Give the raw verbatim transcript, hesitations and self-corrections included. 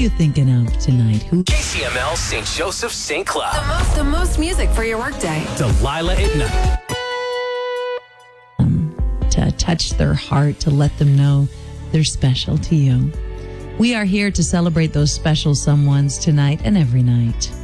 you thinking of tonight? Who? K C M L Saint Joseph Saint Cloud. The most, the most music for your workday. Delilah at night. Um, to touch their heart, to let them know they're special to you. We are here to celebrate those special someones tonight and every night.